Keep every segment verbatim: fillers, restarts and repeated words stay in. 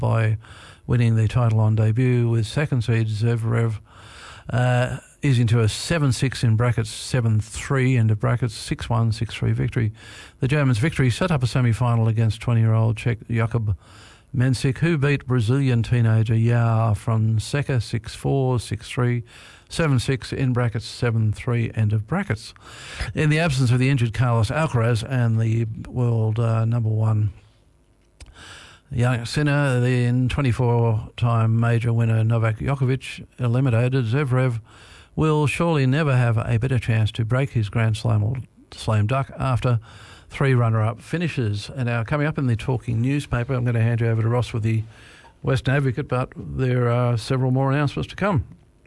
by winning the title on debut, with second seed Zverev uh, is into a seven six in brackets seven three end of brackets six one, six three victory. The German's victory set up a semi-final against twenty-year-old Czech Jakub Mensik, who beat Brazilian teenager Jar Fonseca six four, six three, seven six in brackets seven three end of brackets. In the absence of the injured Carlos Alcaraz and the world uh, number one young sinner, the twenty-four-time major winner Novak Djokovic eliminated, Zverev will surely never have a better chance to break his Grand Slam or slam duck after three runner-up finishes. And now coming up in the Talking newspaper, I'm going to hand you over to Ross with the Western Advocate, but there are several more announcements to come.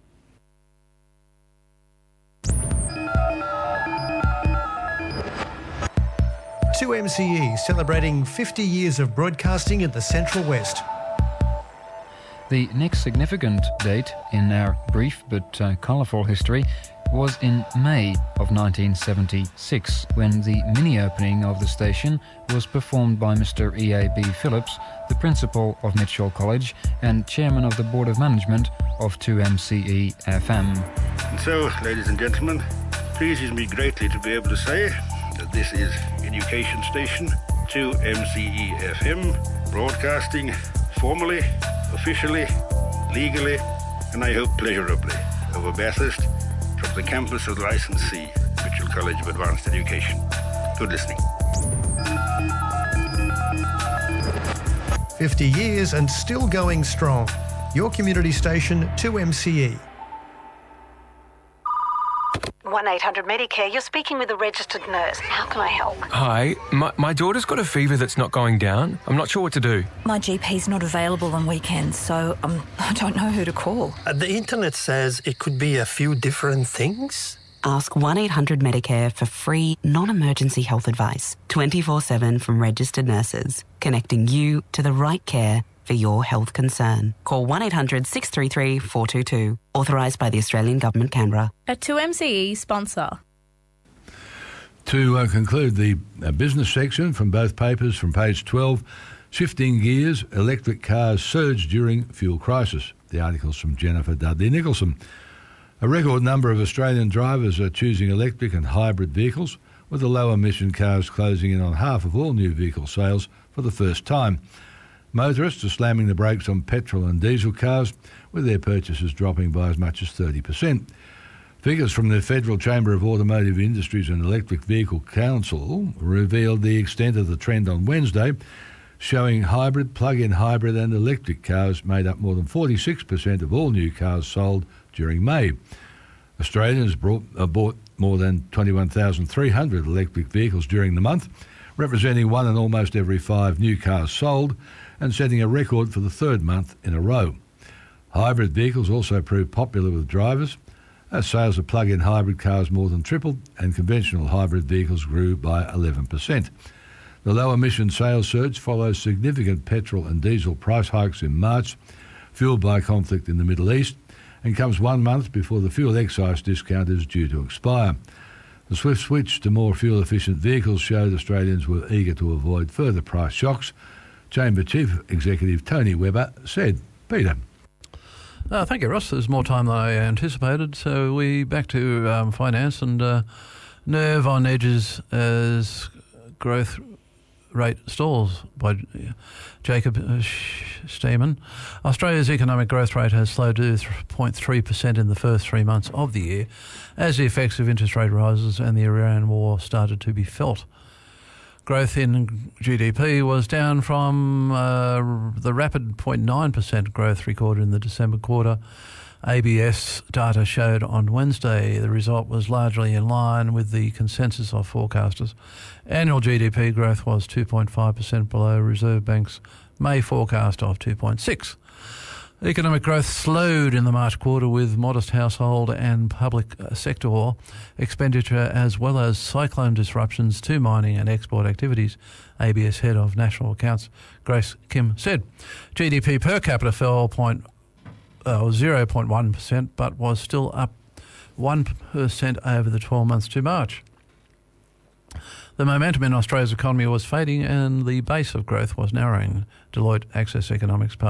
two M C E celebrating fifty years of broadcasting in the Central West. The next significant date in our brief but uh, colourful history was in May of nineteen seventy-six, when the mini-opening of the station was performed by Mister E A B Phillips, the principal of Mitchell College and chairman of the Board of Management of two M C E F M. And so, ladies and gentlemen, it pleases me greatly to be able to say that this is Education Station two M C E F M, broadcasting formally, officially, legally, and I hope pleasurably over Bathurst from the campus of the licensee, Mitchell College of Advanced Education. Good listening. fifty years and still going strong. Your community station, two M C E. one eight hundred Medicare, you're speaking with a registered nurse. How can I help? Hi, my, my daughter's got a fever that's not going down. I'm not sure what to do. My G P's not available on weekends, so um, I don't know who to call. Uh, the internet says it could be a few different things. Ask one eight hundred Medicare for free, non-emergency health advice, twenty-four seven from registered nurses, connecting you to the right care for your health concern. Call one eight hundred, six three three, four two two. Authorised by the Australian Government, Canberra. A two M C E sponsor. To uh, conclude the uh, business section from both papers, from page twelve, shifting gears, electric cars surge during fuel crisis. The article's from Jennifer Dudley Nicholson. A record number of Australian drivers are choosing electric and hybrid vehicles, with the low-emission cars closing in on half of all new vehicle sales for the first time. Motorists are slamming the brakes on petrol and diesel cars, with their purchases dropping by as much as thirty percent. Figures from the Federal Chamber of Automotive Industries and Electric Vehicle Council revealed the extent of the trend on Wednesday, showing hybrid, plug-in hybrid and electric cars made up more than forty-six percent of all new cars sold during May. Australians brought, uh, bought more than twenty-one thousand three hundred electric vehicles during the month, representing one in almost every five new cars sold, and setting a record for the third month in a row. Hybrid vehicles also proved popular with drivers, as sales of plug-in hybrid cars more than tripled and conventional hybrid vehicles grew by eleven percent. The low-emission sales surge follows significant petrol and diesel price hikes in March, fuelled by conflict in the Middle East, and comes one month before the fuel excise discount is due to expire. The swift switch to more fuel-efficient vehicles showed Australians were eager to avoid further price shocks. Chamber Chief Executive Tony Webber said. Peter. Uh, thank you, Ross. There's more time than I anticipated. So we back to um, finance and uh, nerve on edges as growth rate stalls by Jacob Steeman. Australia's economic growth rate has slowed to three point three percent in the first three months of the year as the effects of interest rate rises and the Iran war started to be felt. Growth in G D P was down from uh, the rapid zero point nine percent growth recorded in the December quarter. A B S data showed on Wednesday the result was largely in line with the consensus of forecasters. Annual G D P growth was two point five percent below Reserve Bank's May forecast of two point six. Economic growth slowed in the March quarter with modest household and public sector expenditure as well as cyclone disruptions to mining and export activities, A B S head of National Accounts Grace Kim said. G D P per capita fell zero point one percent but was still up one percent over the twelve months to March. The momentum in Australia's economy was fading and the base of growth was narrowing, Deloitte Access Economics